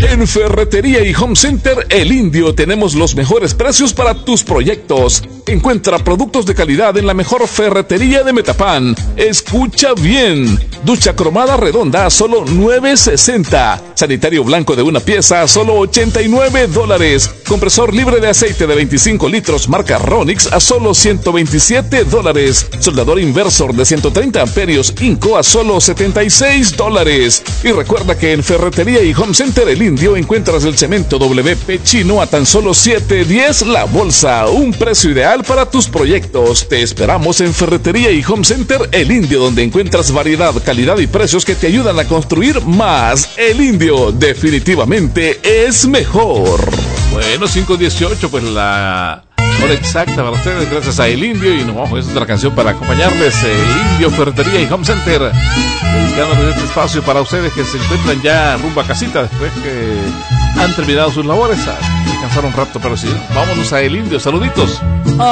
En Ferretería y Home Center El Indio tenemos los mejores precios para tus proyectos. Encuentra productos de calidad en la mejor ferretería de Metapán. Escucha bien. Ducha cromada redonda a solo $9.60. Sanitario blanco de una pieza a solo $89. Compresor libre de aceite de 25 litros marca Ronix a solo $127. Soldador inversor de 130 amperios Inco a solo $76. Y recuerda que en Ferretería y Home Center El Indio encuentras el cemento WP chino a tan solo $7.10 la bolsa. Un precio ideal para tus proyectos. Te esperamos en Ferretería y Home Center El Indio, donde encuentras variedad, calidad y precios que te ayudan a construir más. El Indio definitivamente es mejor. Bueno, 5:18, pues la hora exacta para ustedes, gracias a El Indio. Y nos vamos con esta otra canción para acompañarles. El Indio, Ferretería y Home Center, dedicándoles este espacio para ustedes que se encuentran ya rumbo a casita después que han terminado sus labores, a descansar un rato. Pero sí, vámonos a El Indio, saluditos.